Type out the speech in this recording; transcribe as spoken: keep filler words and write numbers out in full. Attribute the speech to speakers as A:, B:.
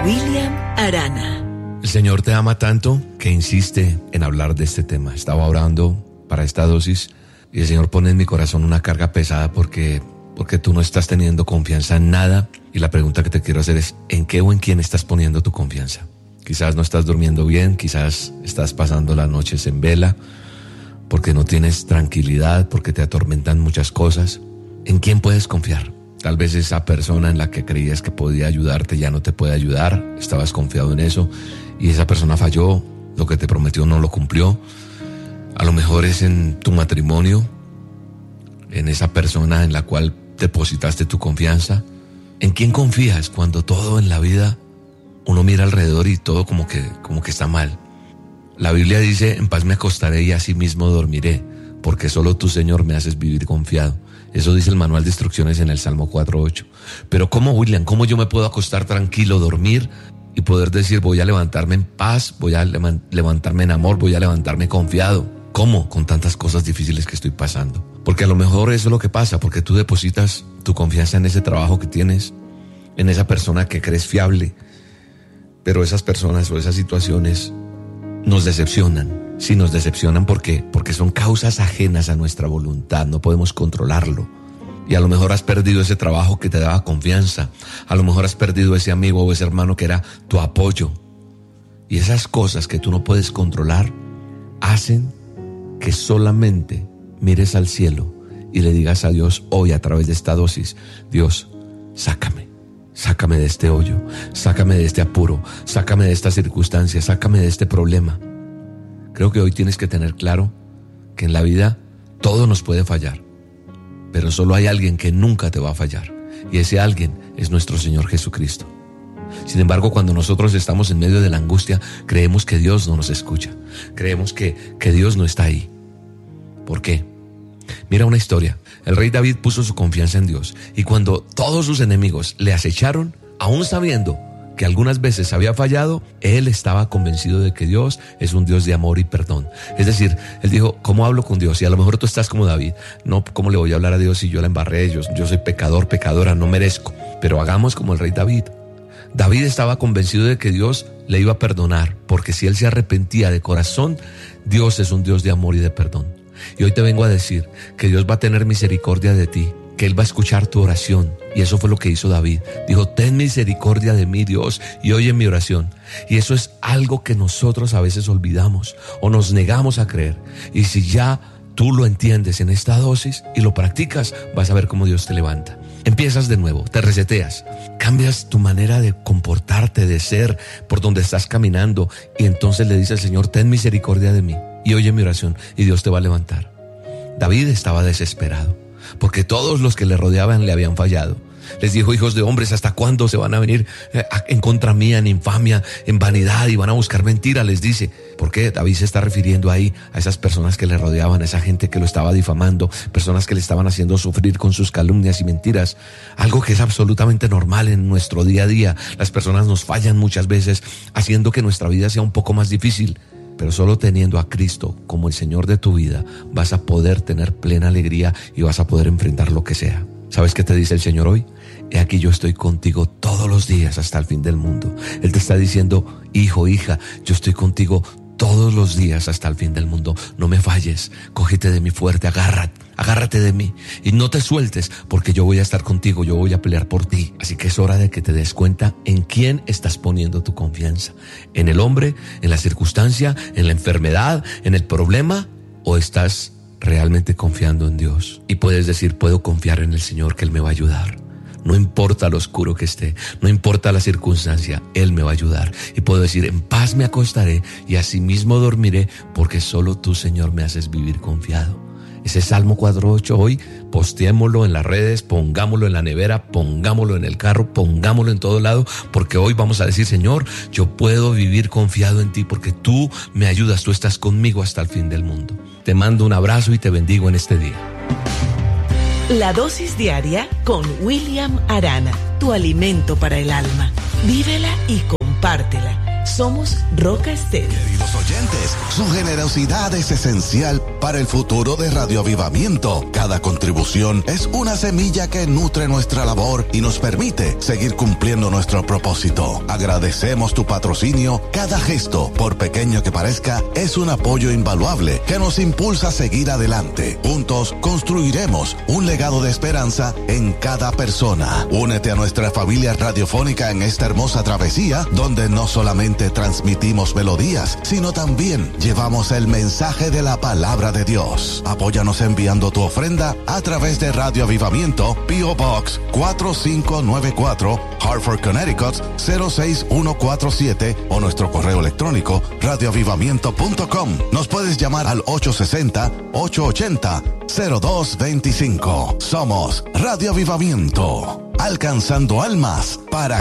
A: William Arana.
B: El Señor te ama tanto que insiste en hablar de este tema. Estaba orando para esta dosis y el Señor pone en mi corazón una carga pesada porque, porque tú no estás teniendo confianza en nada. Y la pregunta que te quiero hacer es, ¿en qué o en quién estás poniendo tu confianza? Quizás no estás durmiendo bien, quizás estás pasando las noches en vela, porque no tienes tranquilidad, porque te atormentan muchas cosas. ¿En quién puedes confiar? Tal vez esa persona en la que creías que podía ayudarte ya no te puede ayudar, estabas confiado en eso y esa persona falló, lo que te prometió no lo cumplió. A lo mejor es en tu matrimonio, en esa persona en la cual depositaste tu confianza. ¿En quién confías cuando todo en la vida uno mira alrededor y todo como que, como que está mal? La Biblia dice, en paz me acostaré y así mismo dormiré, porque solo tú, Señor, me haces vivir confiado. Eso dice el manual de instrucciones en el Salmo cuatro ocho. Pero ¿cómo, William? ¿Cómo yo me puedo acostar tranquilo, dormir y poder decir voy a levantarme en paz, voy a levantarme en amor, voy a levantarme confiado? ¿Cómo? Con tantas cosas difíciles que estoy pasando. Porque a lo mejor eso es lo que pasa, porque tú depositas tu confianza en ese trabajo que tienes, en esa persona que crees fiable, pero esas personas o esas situaciones nos decepcionan. Sí, nos decepcionan porque, porque son causas ajenas a nuestra voluntad, no podemos controlarlo. Y a lo mejor has perdido ese trabajo que te daba confianza, a lo mejor has perdido ese amigo o ese hermano que era tu apoyo. Y esas cosas que tú no puedes controlar hacen que solamente mires al cielo y le digas a Dios hoy a través de esta dosis, Dios, sácame. Sácame de este hoyo, sácame de este apuro, sácame de esta circunstancia, sácame de este problema. Creo que hoy tienes que tener claro que en la vida todo nos puede fallar, pero solo hay alguien que nunca te va a fallar, y ese alguien es nuestro Señor Jesucristo. Sin embargo, cuando nosotros estamos en medio de la angustia, creemos que Dios no nos escucha, creemos que, que Dios no está ahí. ¿Por qué? Mira una historia. El rey David puso su confianza en Dios y cuando todos sus enemigos le acecharon, aún sabiendo que algunas veces había fallado, él estaba convencido de que Dios es un Dios de amor y perdón. Es decir, él dijo, ¿cómo hablo con Dios? Y a lo mejor tú estás como David. No, ¿cómo le voy a hablar a Dios si yo la embarré? Yo, yo soy pecador, pecadora, no merezco. Pero hagamos como el rey David. David estaba convencido de que Dios le iba a perdonar, porque si él se arrepentía de corazón, Dios es un Dios de amor y de perdón. Y hoy te vengo a decir que Dios va a tener misericordia de ti, que Él va a escuchar tu oración. Y eso fue lo que hizo David. Dijo, ten misericordia de mí, Dios, y oye mi oración. Y eso es algo que nosotros a veces olvidamos o nos negamos a creer. Y si ya tú lo entiendes en esta dosis y lo practicas, vas a ver cómo Dios te levanta. Empiezas de nuevo, te reseteas, cambias tu manera de comportarte, de ser, por donde estás caminando. Y entonces le dice al Señor, ten misericordia de mí y oye mi oración, y Dios te va a levantar. David estaba desesperado porque todos los que le rodeaban le habían fallado. Les dijo, hijos de hombres, ¿hasta cuándo se van a venir en contra mía, en infamia, en vanidad, y van a buscar mentira? Les dice. ¿Por qué? David se está refiriendo ahí a esas personas que le rodeaban, a esa gente que lo estaba difamando, personas que le estaban haciendo sufrir con sus calumnias y mentiras. Algo que es absolutamente normal en nuestro día a día. Las personas nos fallan muchas veces, haciendo que nuestra vida sea un poco más difícil. Pero solo teniendo a Cristo como el Señor de tu vida, vas a poder tener plena alegría y vas a poder enfrentar lo que sea. ¿Sabes qué te dice el Señor hoy? He aquí yo estoy contigo todos los días hasta el fin del mundo. Él te está diciendo, hijo, hija, yo estoy contigo todos los días hasta el fin del mundo. No me falles, cógete de mí fuerte, agárrate, agárrate de mí y no te sueltes, porque yo voy a estar contigo, yo voy a pelear por ti. Así que es hora de que te des cuenta en quién estás poniendo tu confianza. ¿En el hombre, en la circunstancia, en la enfermedad, en el problema? ¿O estás realmente confiando en Dios? Y puedes decir, puedo confiar en el Señor, que Él me va a ayudar. No importa lo oscuro que esté, no importa la circunstancia, Él me va a ayudar. Y puedo decir, en paz me acostaré y asimismo dormiré, porque solo tú, Señor, me haces vivir confiado. Ese Salmo cuatro ocho hoy, posteémoslo en las redes, pongámoslo en la nevera, pongámoslo en el carro, pongámoslo en todo lado, porque hoy vamos a decir, Señor, yo puedo vivir confiado en ti, porque tú me ayudas, tú estás conmigo hasta el fin del mundo. Te mando un abrazo y te bendigo en este día.
A: La dosis diaria con William Arana, tu alimento para el alma. Vívela y compártela. Somos Roca Estéreo.
C: Queridos oyentes, su generosidad es esencial para el futuro de Radio Avivamiento. Cada contribución es una semilla que nutre nuestra labor y nos permite seguir cumpliendo nuestro propósito. Agradecemos tu patrocinio. Cada gesto, por pequeño que parezca, es un apoyo invaluable que nos impulsa a seguir adelante. Juntos construiremos un legado de esperanza en cada persona. Únete a nuestra familia radiofónica en esta hermosa travesía, donde no solamente transmitimos melodías, sino también llevamos el mensaje de la palabra de Dios. Apóyanos enviando tu ofrenda a través de Radio Avivamiento, P O Box cuatro cinco nueve cuatro, Hartford, Connecticut cero seis uno cuatro siete, o nuestro correo electrónico radio avivamiento punto com. Nos puedes llamar al ocho seis cero, ocho ocho cero, cero dos dos cinco. Somos Radio Avivamiento, alcanzando almas para